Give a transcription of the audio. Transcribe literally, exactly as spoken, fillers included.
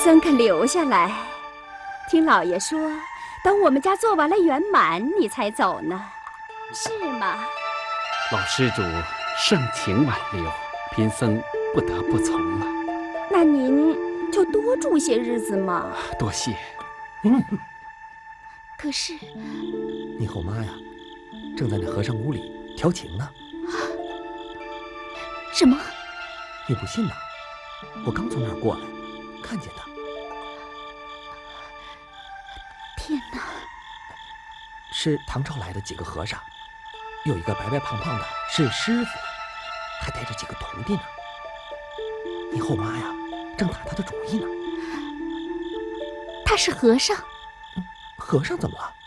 森肯留下来。听老爷说，等我们家做完了圆满，你才走呢，是吗？ 老施主盛情挽留，贫僧不得不从了。 那您就多住些日子嘛。 多谢。 嗯， 可是你后妈呀，正在那和尚屋里调情呢。 什么？ 你不信呐？我刚从那儿过来，看见的。 天哪！ 是唐朝来的几个和尚，有一个白白胖胖的，是师傅，还带着几个徒弟呢。你后妈呀，正打他的主意呢。 他是和尚？ 和尚怎么了？